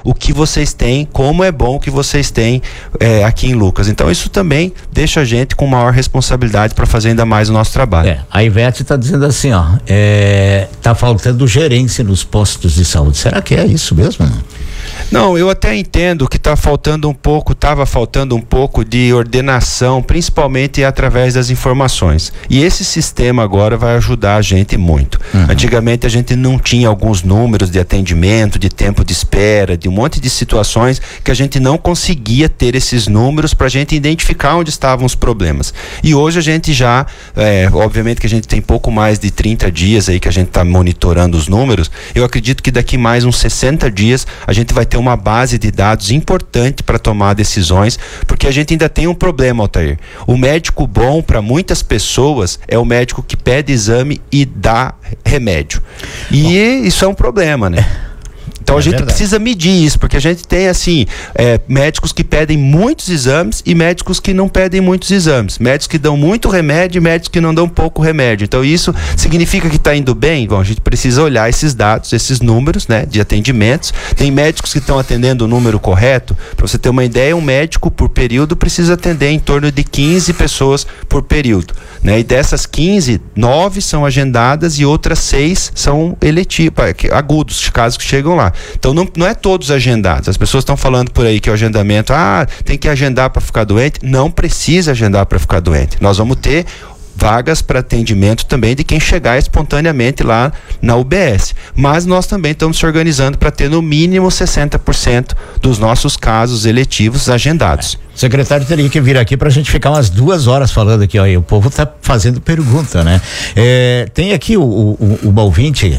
o que vocês têm, como é bom que vocês têm aqui em Lucas. Então isso também deixa a gente com maior responsabilidade para fazer ainda mais o nosso trabalho. A Ivete está dizendo assim, tá faltando gerência nos postos de saúde. Será que é isso mesmo? Não, eu até entendo que estava faltando um pouco de ordenação, principalmente através das informações. E esse sistema agora vai ajudar a gente muito. Antigamente a gente não tinha alguns números de atendimento, de tempo de espera, de um monte de situações que a gente não conseguia ter esses números para a gente identificar onde estavam os problemas. E hoje a gente já, obviamente que a gente tem pouco mais de 30 dias aí que a gente está monitorando os números. Eu acredito que daqui mais uns 60 dias a gente vai ter uma base de dados importante para tomar decisões, porque a gente ainda tem um problema, Altair. O médico bom para muitas pessoas é o médico que pede exame e dá remédio. E isso é um problema, né? Então a gente precisa medir isso, porque a gente tem assim, médicos que pedem muitos exames e médicos que não pedem muitos exames, médicos que dão muito remédio e médicos que não dão pouco remédio. Então isso significa que está indo bem? Bom, a gente precisa olhar esses dados, esses números, né, de atendimentos. Tem médicos que estão atendendo o número correto. Para você ter uma ideia, um médico por período precisa atender em torno de 15 pessoas por período, né? E dessas 15, 9 são agendadas e outras 6 são eletivas, agudos, casos que chegam lá. Então não é todos agendados. As pessoas estão falando por aí que o agendamento, tem que agendar para ficar doente. Não precisa agendar para ficar doente. Nós vamos ter vagas para atendimento também de quem chegar espontaneamente lá na UBS. Mas nós também estamos se organizando para ter no mínimo 60% dos nossos casos eletivos agendados. O secretário teria que vir aqui pra gente ficar umas 2 horas falando aqui, ó, e o povo tá fazendo pergunta, né? Tem aqui uma ouvinte,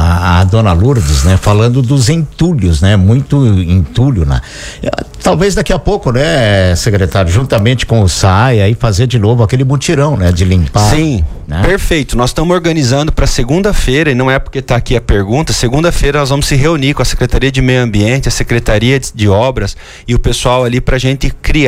a dona Lourdes, né? Falando dos entulhos, né? Muito entulho, né? Talvez daqui a pouco, né, secretário, juntamente com o SAI, aí fazer de novo aquele mutirão, né? De limpar. Sim, né? Perfeito. Nós estamos organizando para segunda-feira, e não é porque tá aqui a pergunta, segunda-feira nós vamos se reunir com a Secretaria de Meio Ambiente, a Secretaria de Obras e o pessoal ali pra gente criar,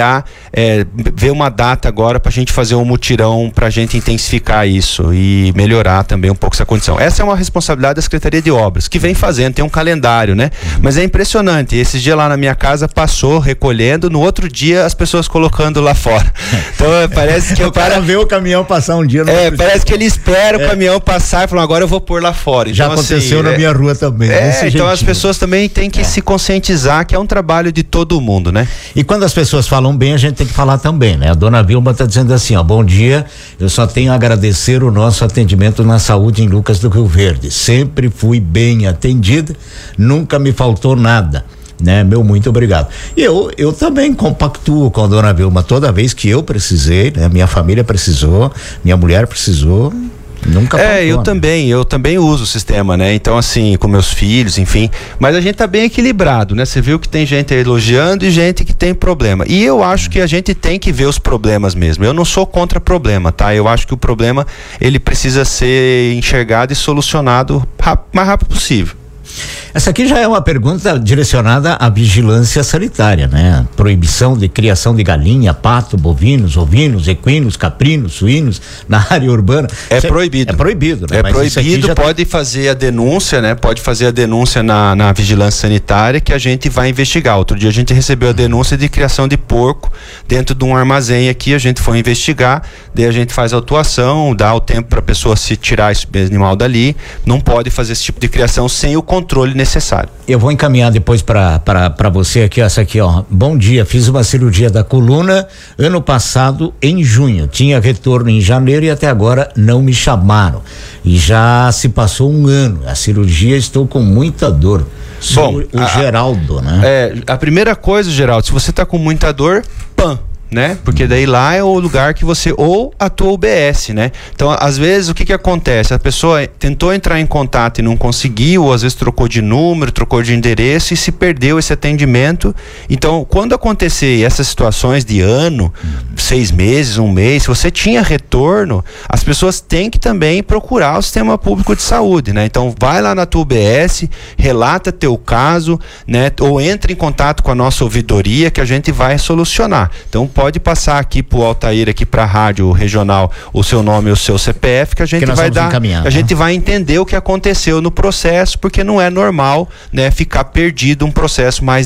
ver uma data agora pra gente fazer um mutirão, pra gente intensificar isso e melhorar também um pouco essa condição. Essa é uma responsabilidade da Secretaria de Obras, que vem fazendo, tem um calendário, né? Mas é impressionante, esses dias lá na minha casa passou recolhendo, no outro dia as pessoas colocando lá fora. Então parece que o cara vê o caminhão passar um dia. Parece que ele espera o caminhão passar e fala, agora eu vou pôr lá fora. Já então, aconteceu assim, na minha rua também. Então as pessoas também têm que se conscientizar que é um trabalho de todo mundo, né? E quando as pessoas falam bem, a gente tem que falar também, né? A dona Vilma está dizendo assim, ó, bom dia, eu só tenho a agradecer o nosso atendimento na saúde em Lucas do Rio Verde. Sempre fui bem atendida, nunca me faltou nada. Né? Muito obrigado. E eu também compactuo com a dona Vilma toda vez que eu precisei, né? Minha família precisou, minha mulher precisou, nunca faltou, eu também uso o sistema, né? Então assim, com meus filhos, enfim, mas a gente tá bem equilibrado, né? Você viu que tem gente elogiando e gente que tem problema, e eu acho que a gente tem que ver os problemas mesmo. Eu não sou contra problema, tá? Eu acho que o problema, ele precisa ser enxergado e solucionado o mais rápido possível. Essa aqui já é uma pergunta direcionada à vigilância sanitária, né? Proibição de criação de galinha, pato, bovinos, ovinos, equinos, caprinos, suínos na área urbana. É proibido. É proibido, né? É proibido, pode fazer a denúncia, né? Pode fazer a denúncia na vigilância sanitária que a gente vai investigar. Outro dia a gente recebeu a denúncia de criação de porco dentro de um armazém aqui, a gente foi investigar, daí a gente faz a autuação, dá o tempo para a pessoa se tirar esse animal dali. Não pode fazer esse tipo de criação sem o controle necessário. Eu vou encaminhar depois para você aqui, essa aqui, ó. Bom dia, fiz uma cirurgia da coluna ano passado em junho, tinha retorno em janeiro e até agora não me chamaram, e já se passou 1 ano, a cirurgia, estou com muita dor. Bom, o Geraldo, né? A primeira coisa, Geraldo, se você tá com muita dor, né? Porque daí lá é o lugar que você, ou a tua UBS, né? Então, às vezes, o que acontece? A pessoa tentou entrar em contato e não conseguiu, ou às vezes trocou de número, trocou de endereço e se perdeu esse atendimento. Então, quando acontecer essas situações de ano, 6 meses, 1 mês, se você tinha retorno, as pessoas têm que também procurar o sistema público de saúde, né? Então, vai lá na tua UBS, relata teu caso, né? Ou entra em contato com a nossa ouvidoria que a gente vai solucionar. Então, pode passar aqui pro Altair, aqui pra rádio regional, o seu nome e o seu CPF, que a gente vai dar, a gente vai entender o que aconteceu no processo, porque não é normal, né, ficar perdido um processo mais